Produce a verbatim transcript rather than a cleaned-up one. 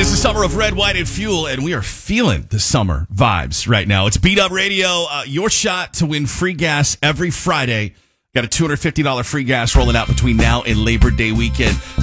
is the summer of Red, White, and Fuel, and we are feeling the summer vibes right now. It's Beat Up Radio, uh, your shot to win free gas every Friday. Got a two hundred fifty dollars free gas rolling out between now and Labor Day weekend.